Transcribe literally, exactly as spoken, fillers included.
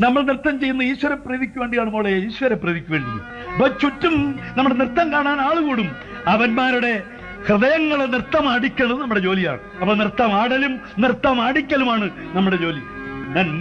നമ്മൾ നൃത്തം ചെയ്യുന്ന ഈശ്വര പ്രീതിക്ക് വേണ്ടിയാണ് മോളെ, ഈശ്വര പ്രീതിക്ക് വേണ്ടി. അപ്പൊ ചുറ്റും നമ്മുടെ നൃത്തം കാണാൻ ആളുകൂടും. അവന്മാരുടെ ഹൃദയങ്ങളെ നൃത്തം അടിക്കുന്നത് നമ്മുടെ ജോലിയാണ്. അപ്പൊ നൃത്തം ആടലും നൃത്തം അടിക്കലുമാണ് നമ്മുടെ ജോലി.